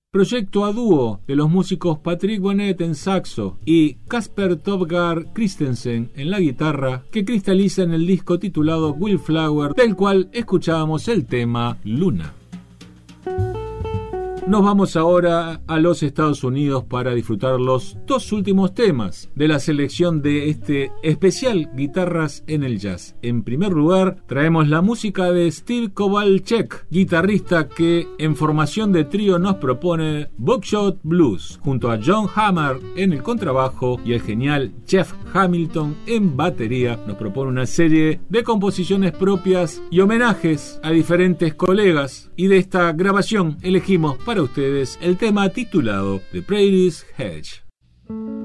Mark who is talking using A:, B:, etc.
A: proyecto a dúo de los músicos Patrick Bonnet en saxo y Kasper Topgar Christensen en la guitarra, que cristaliza en el disco titulado Wildflower, del cual escuchábamos el tema Luna. Nos vamos ahora a los Estados Unidos para disfrutar los dos últimos temas de la selección de este especial Guitarras en el Jazz. En primer lugar, traemos la música de Steve Kowalczyk, guitarrista que en formación de trío nos propone Buckshot Blues, junto a John Hammer en el contrabajo y el genial Jeff Hamilton en batería. Nos propone una serie de composiciones propias y homenajes a diferentes colegas, y de esta grabación elegimos para ustedes el tema titulado The Prairie's Hedge.